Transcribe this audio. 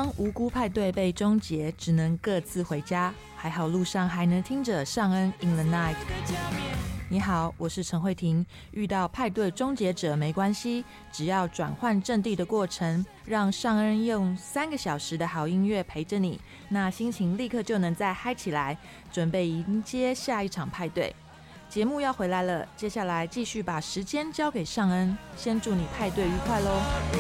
方无辜派对被终结，只能各自回家。还好路上还能听着尚恩 In the Night。你好，我是陈慧婷。遇到派对终结者没关系，只要转换阵地的过程，让尚恩用3个小时的好音乐陪着你，那心情立刻就能再嗨起来，准备迎接下一场派对。节目要回来了，接下来继续把时间交给尚恩，先祝你派对愉快咯。